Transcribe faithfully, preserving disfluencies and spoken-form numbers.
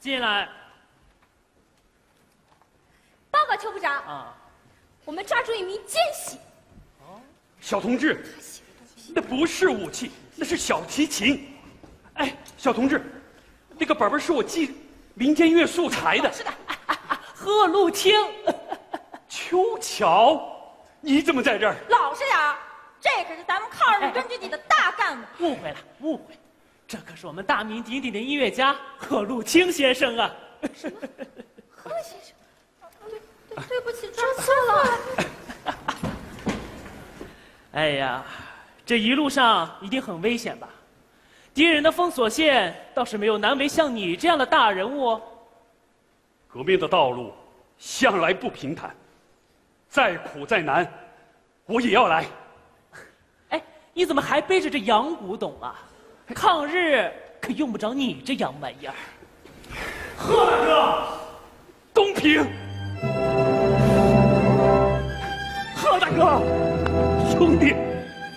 进来。 报告邱部长啊， 我们抓住一名奸细。 哦， 小同志，那不是武器，那是小提琴。哎，小同志，那个本本是我记民间乐素材的。 是的， 贺露汀。 秋乔，你怎么在这儿？ 老实点儿，这可是咱们抗日根据地的大干部。 误会了，误会，这可是我们大名鼎鼎的音乐家贺露汀先生啊！ 贺先生，对对对不起，抓错了。 哎呀，这一路上一定很危险吧？敌人的封锁线倒是没有难为像你这样的大人物哦。 革命的道路向来不平坦，再苦再难，我也要来。 哎，你怎么还背着这洋古董啊？抗日可用不着你这洋玩意儿。 贺大哥，东平，贺大哥，兄弟。